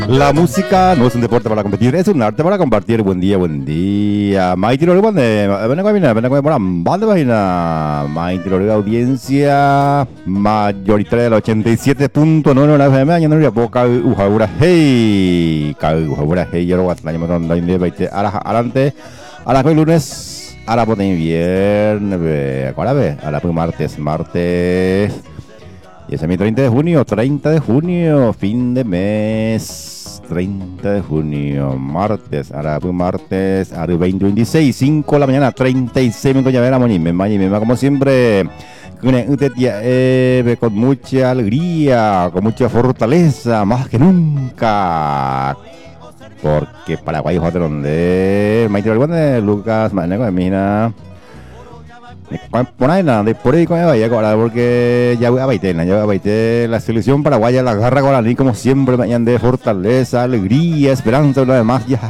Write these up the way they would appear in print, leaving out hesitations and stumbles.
La música no es un deporte para competir, es un arte para compartir. Buen día, buen día. Maite Lorega, ven a comer banda página. Maite Lorega, audiencia mayoritaria del 87.9 la FM. Año no había poca ujabura, hey. Ujabura, hey. Yo lo voy a traer donde hay de adelante. A las lunes, a la poten viernes. ¿Cuál vez? A la martes. Y ese es mi 30 de junio, fin de mes, 30 de junio, martes, ahora martes, ahora 2026, 5 de la mañana, 36 minutos, ya veremos, como siempre, con mucha alegría, con mucha fortaleza, más que nunca, porque Paraguay es otro donde, Lucas, Mina. Por ahí nada, por ahí con vaya ahora porque ya voy a baiter la selección paraguaya la garra guaraní como siempre mañana de fortaleza, alegría, esperanza, lo demás ya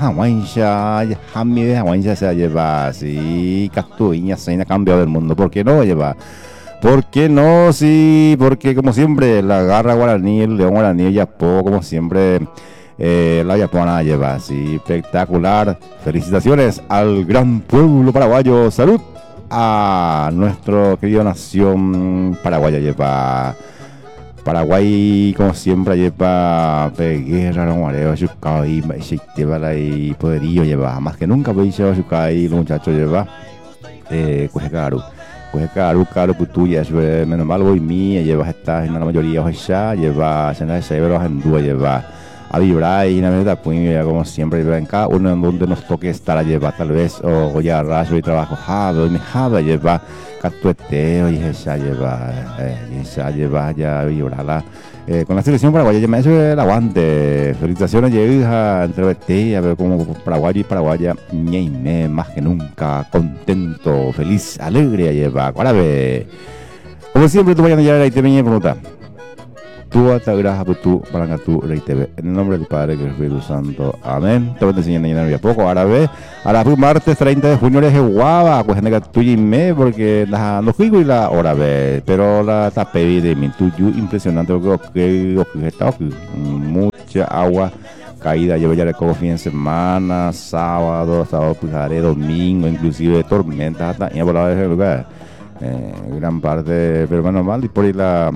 Jaguancha se lleva así Castuiña se ha cambiado del mundo, ¿por qué no lleva? ¿Por qué no? Sí, porque como siempre la garra guaraní, el león guaraní, Yapó, como siempre la Yapona lleva así espectacular. Felicitaciones al gran pueblo paraguayo, salud a nuestro querido nación paraguaya lleva Paraguay como siempre lleva Peguera no mareo Yucay y poderío lleva más que nunca pues Yucay los muchachos lleva Cuejecaru caro putuya menos mal voy mía lleva esta en la mayoría ya lleva Sena Severo en dúo lleva a vibrar y una verdad pues como siempre en cada uno en donde nos toque estar a llevar tal vez o ya rayo y trabajo jado y me jado lleva catueteo y esa lleva ya vibrarla con la selección paraguaya ya me eso el aguante felicitaciones llega entre botella pero como paraguayo y paraguaya ñeime más que nunca contento feliz alegre lleva árabe como siempre tú vayas a llegar ahí te venía preguntar tú hasta gracias tú para que tú reitebe en el nombre del Padre que es el Espíritu Santo amén te voy a enseñar mañana poco árabe ahora fue martes 30 de junio eres guava pues que tú y me porque no fui y la hora ve pero la tapé de mi tuyo impresionante porque está mucha agua caída llevo ya como fin de semana sábado pujaré domingo inclusive tormentas hasta ya por la vez el lugar gran parte pero menos mal y por ahí la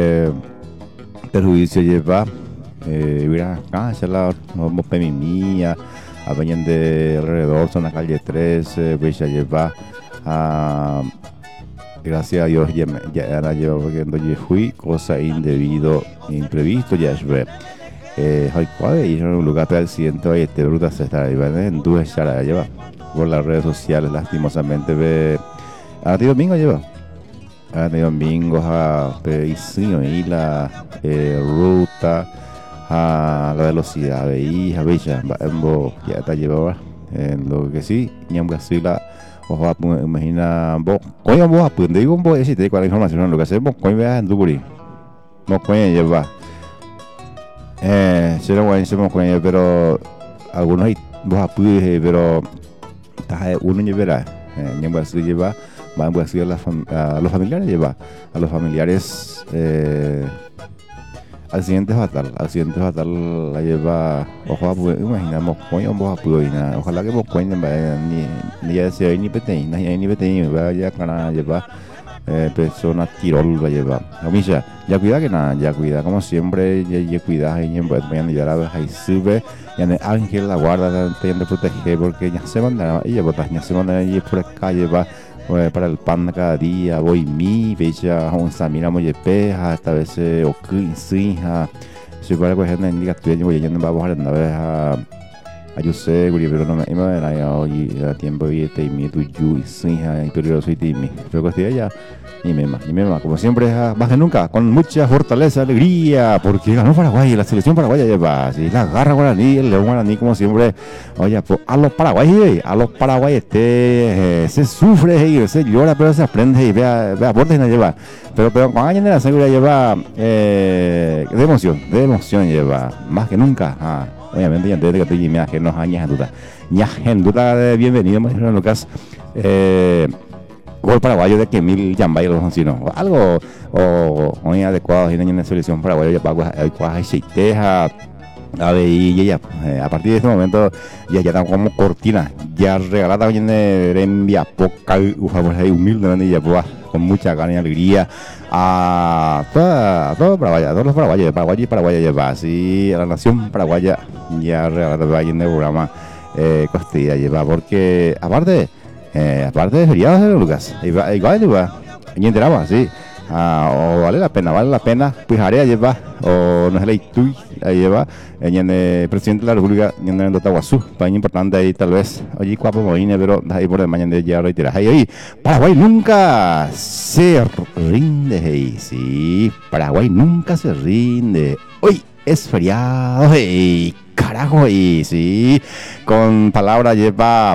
perjuicio lleva mira acá se la vamos mía a vayan de alrededor son la calle 13 pues ya lleva gracias a Dios ya ahora lleva porque no fui cosa indebido imprevisto ya es ver hay cuál y en un lugar de accidente hoy este bruta se está llevando en dudas ya la lleva por las redes sociales lastimosamente ve a ti domingo lleva de domingos a Pedicino y la ruta a la velocidad de hija bella ya está llevaba en lo que sí ñam la ojo imagina vos coño vos aprende digo vos si te cuál información en lo que hacemos coño veas en Duguri no coño lleva se lo voy a decir coño pero algunos vos aprende pero uno llevará ñam lleva vamos a decir a los familiares lleva a los familiares accidentes fatal la lleva ojo imaginamos coño vos ojalá que vos coño ni ya sea ni peteína vaya cara lleva personas tirol va a llevar comilla ya cuida que nada ya cuida como siempre ya cuida y mañana ya la ves ahí sube y en el ángel la guarda te de proteger porque ya se manda ella botas ya se manda ahí por acá lleva para el pan cada día voy mi bella un samira muy peja esta vez o quincija si para coger una indicación voy yendo a bajar una vez a yo sé pero no me iba hoy a tiempo y este y mi tu y sinja y peligroso y timi pero que estoy allá y mema como siempre más que nunca con mucha fortaleza alegría porque ganó Paraguay la selección paraguaya lleva así la garra guaraní el león guaraní como siempre oye pues, a los paraguayes se sufre se llora pero se aprende y vea aportes y no lleva pero con años de la seguridad lleva de emoción lleva más que nunca obviamente ya desde que estoy que nos años en duda de bienvenido Maestro Lucas gol paraguayo de que mil Yambay los ancianos algo o muy adecuado en la selección paraguaya ya pago adecuada y teja A ver, y ya, a partir de este momento ya estamos como cortina, ya regalada también de envía poca, humilde, y ya pues, con mucha gana y alegría a todo Paraguay, a todos los paraguayos, Paraguay y Paraguay lleva, así a la nación paraguaya ya regalada también en el programa Costilla lleva, porque aparte de feriados, Lucas, igual, y enteraba, sí. O vale la pena, pues haré lleva, o no es la ITUI, ahí lleva, en el presidente de la República, en el Tahuazú, país importante ahí tal vez, oye, cuapo moine, pero ahí por el mañana de ya reiterar, ahí, Paraguay nunca se rinde, hey, sí, Paraguay nunca se rinde, hoy es feriado, hey, carajo, hey, sí, con palabra lleva,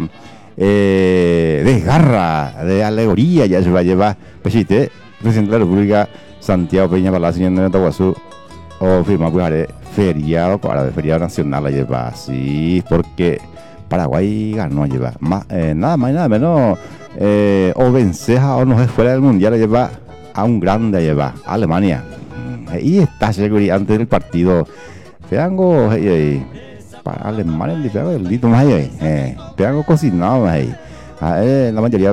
de garra, de alegoría, ya se va a llevar, pues sí, presidente de la República, Santiago Peña Palacio en el Tahuazú, o firmar pues feriado, feriado nacional, lleva así, porque Paraguay ganó, lleva nada más y nada menos, o venceja o no es fuera del mundial, lleva a un grande, lleva Alemania, y está seguridad antes del partido, pegango, para Alemania, el dito más ahí, pegango cocinado ahí, la mayoría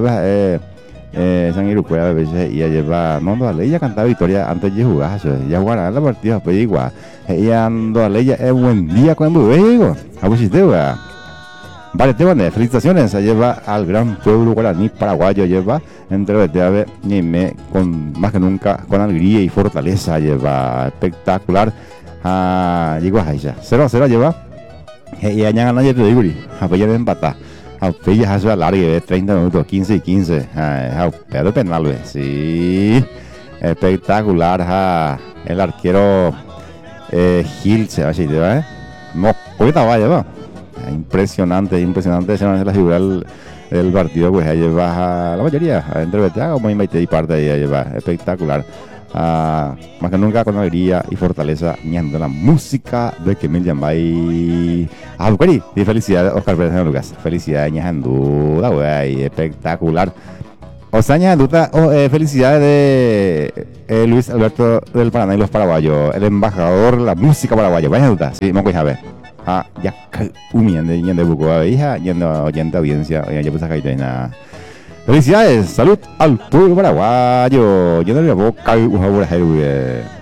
San Irucué a veces ella lleva, no, ella cantaba victoria antes de jugar, ya jugará la partida, pues igual, ella ando a ella es buen día cuando veo, a ver si te va. Vale, te van felicitaciones, se lleva al gran pueblo guaraní paraguayo, lleva entre los Ñime, con más que nunca, con alegría y fortaleza, lleva espectacular, llegó a ella, 0-0 lleva, y añan a nadie te digo, a ver empatar. Ya se alargue 30 minutos, 15 y 15. Pero penal, ¿ves? Sí. Espectacular. El arquero Gil se va a decir, ¿eh? No, ahorita vaya, va. Impresionante. Se van a hacer la figura del partido, pues ahí va la mayoría. Entre Betea, como y parte de ahí va. Espectacular. Más que nunca con alegría y fortaleza, ñando la música de que me llamáis Bucari. Y felicidades, Oscar Pérez Lucas. Felicidades, ñando, güey, espectacular. O sea, ñando, felicidades de Luis Alberto del Paraná y los paraguayos, el embajador de la música paraguaya. Vaya duda, sí, me voy a ver. Ya, ñande buco, hija, ñando oyente audiencia, ya pues acá y nada. Felicidades, salud al pueblo paraguayo. Yo no le voy a boca,